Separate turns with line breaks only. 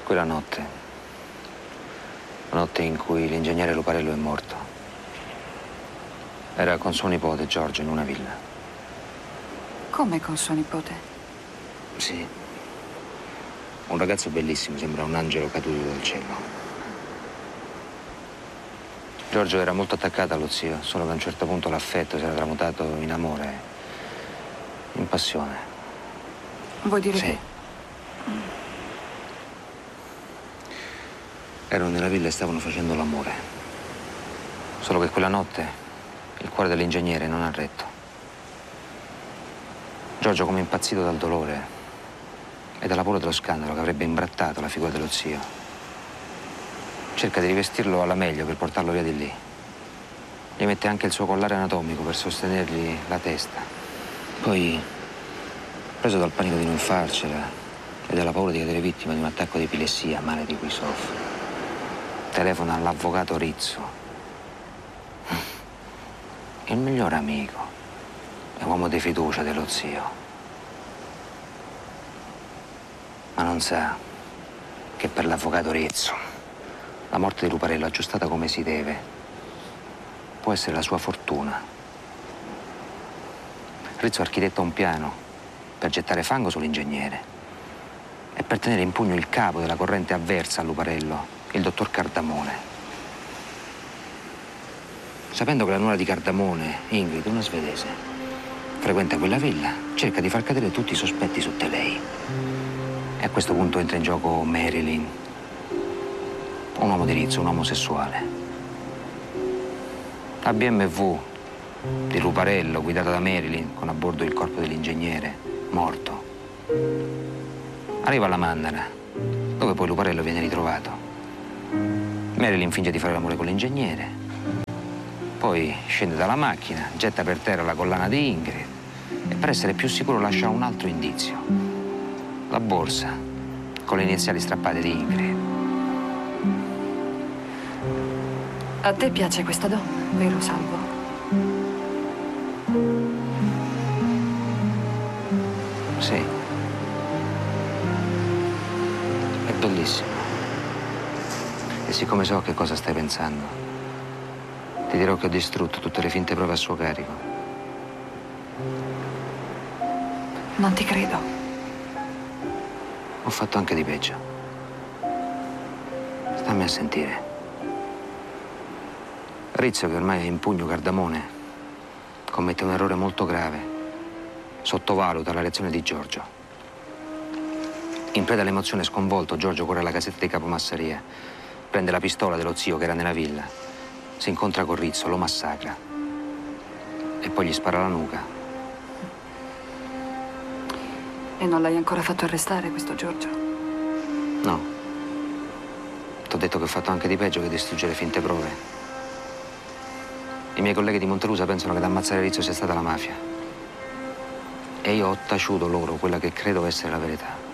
Quella notte, la notte in cui l'ingegnere Luparello è morto, era con suo nipote Giorgio in una villa.
Come con suo nipote?
Sì. Un ragazzo bellissimo, sembra un angelo caduto dal cielo. Giorgio era molto attaccato allo zio, solo che a un certo punto l'affetto si era tramutato in amore, in passione.
Vuoi dire
Sì.
che...
Erano nella villa e stavano facendo l'amore. Solo che quella notte il cuore dell'ingegnere non ha retto. Giorgio, come impazzito dal dolore e dalla paura dello scandalo che avrebbe imbrattato la figura dello zio, cerca di rivestirlo alla meglio per portarlo via di lì. Gli mette anche il suo collare anatomico per sostenergli la testa. Poi, preso dal panico di non farcela e dalla paura di cadere vittima di un attacco di epilessia, male di cui soffre, telefona all'avvocato Rizzo, il miglior amico e uomo di fiducia dello zio. Ma non sa che per l'avvocato Rizzo la morte di Luparello, aggiustata come si deve, può essere la sua fortuna. Rizzo architetta un piano per gettare fango sull'ingegnere e per tenere in pugno il capo della corrente avversa a Luparello, il dottor Cardamone. Sapendo che la nuora di Cardamone, Ingrid, una svedese, frequenta quella villa, cerca di far cadere tutti i sospetti su di lei. E a questo punto entra in gioco Marilyn, un uomo di Rizzo, un omosessuale. La BMW di Luparello, guidata da Marilyn, con a bordo il corpo dell'ingegnere, morto, arriva alla Mannara, dove poi Luparello viene ritrovato. Marilyn finge di fare l'amore con l'ingegnere, poi scende dalla macchina, getta per terra la collana di Ingrid e per essere più sicuro lascia un altro indizio: la borsa con le iniziali strappate di Ingrid.
A te piace questa donna, vero Salvo?
Sì. È bellissima. E siccome so che cosa stai pensando, ti dirò che ho distrutto tutte le finte prove a suo carico.
Non ti credo.
Ho fatto anche di peggio. Stammi a sentire. Rizzo, che ormai ha in pugno Cardamone, commette un errore molto grave. Sottovaluta la reazione di Giorgio. In preda all'emozione sconvolto, Giorgio corre alla casetta di Capo Massaria, prende la pistola dello zio che era nella villa, si incontra con Rizzo, lo massacra e poi gli spara alla nuca.
E non l'hai ancora fatto arrestare, questo Giorgio?
No. T'ho detto che ho fatto anche di peggio che distruggere finte prove. I miei colleghi di Montelusa pensano che ad ammazzare Rizzo sia stata la mafia. E io ho taciuto loro quella che credo essere la verità.